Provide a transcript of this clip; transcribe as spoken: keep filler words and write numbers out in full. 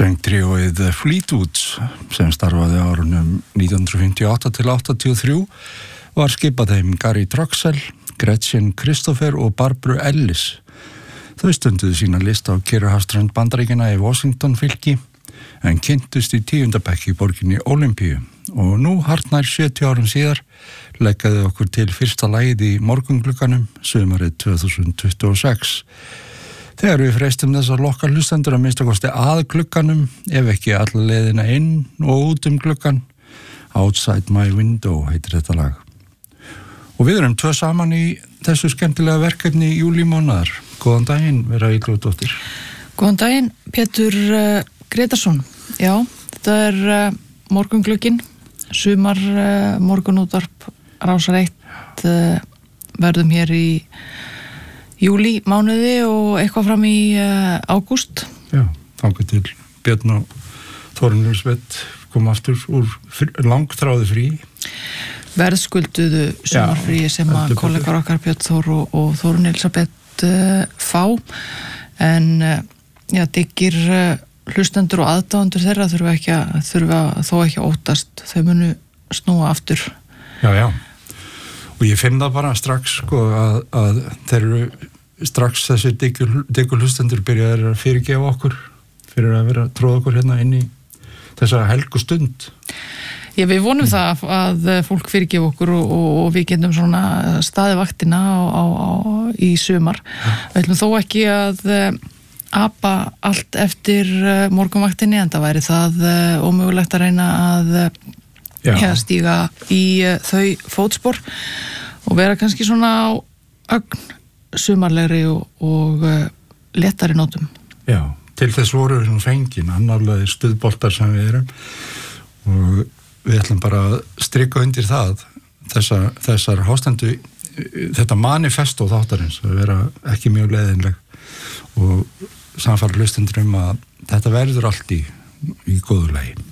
Söngtríóið The Fleetwoods sem starfaði á árunum nítján hundruð fimmtíu og átta til áttatíu og þrjú var skipað þeim Gary Troxell, Gretchen Christopher og Barbara Ellis. Þau stunduðu sína list á Kyrrahafsströnd Bandaríkjanna í Washington fylki en kynntust í tíunda bekk í borginni Ólympíu og nú hartnær sjötíu árum síðar leggaði okkur til fyrsta lagið í morgunglugganum sumarið tvö þúsund tuttugu og sex. Þegar við freistum þess að lokka hlustendur að minnsta kosti að glugganum, ef ekki alla leiðina inn og út um gluggan, Outside My Window heitir þetta lag. Og við erum tvö saman í þessu skemmtilega verkefni í júlímánaðar. Góðan daginn, Vera Illugadóttir. Góðan daginn, Pétur uh, Gretarsson. Já, þetta er uh, morgunglugginn, sumar uh, morgunútvarp Rásar eitt uh, verðum hér í júlí mánuði og eitthvað fram í uh, ágúst. Já, þangað til Björn og Þórunn Lísbet kom aftur úr langþráðu frí. Verðskulduðu sumarfríi sem að kollegar okkar Björn Þór og, og Þórunn Lísbet uh, fá. En uh, já, diggir uh, hlustendur og aðdáendur þeirra þurfa, ekki að, þurfa þó ekki að óttast. Þau munu snúa aftur. Já, já. Og ég finn það bara strax sko að, að þeir eru strax þessi diggur hlustendur byrjaðir að fyrirgefa okkur fyrir að vera að tróða okkur hérna inn í þessa helgu stund. Já, við vonum mm. það að fólk fyrirgefa okkur og, og, og við getum svona staði vaktina á, á, á, í sumar. Ja. Við ætlum þó ekki að apa allt eftir morgunvaktinni en það væri það ómögulegt að reyna að ja, stíga í þau fótspor og vera kannski svona á ögn sumarlegri og, og uh, léttari nótum. Já, til þess voru við svona fengin, annarlega stuðboltar sem við erum og við ætlum bara að strika undir það þessa, þessar hástendu, þetta manifesto þáttarins að vera ekki mjög leiðinleg og samfara hlustendur um að þetta verður allt í, í góðu lagi.